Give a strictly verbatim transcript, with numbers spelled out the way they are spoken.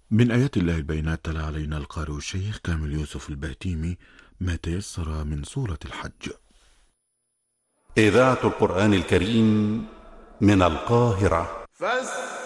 من آيات الله البينات تلا علينا القارئ الشيخ كامل يوسف البهتيمي ما تيسر من سورة الحج. إذاعة القرآن الكريم من القاهرة.